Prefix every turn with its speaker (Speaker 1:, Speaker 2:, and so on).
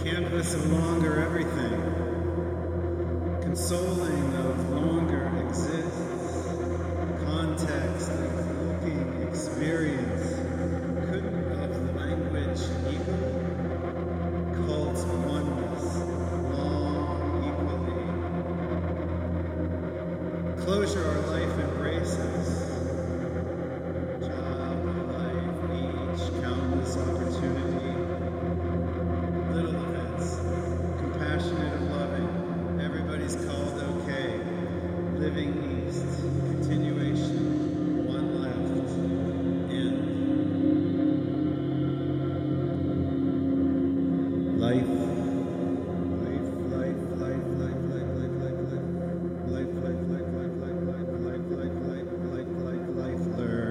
Speaker 1: Canvas of longer everything, consoling of longer exists, context of looking experience, couldn't of language equal, cult oneness, long equally. Closure our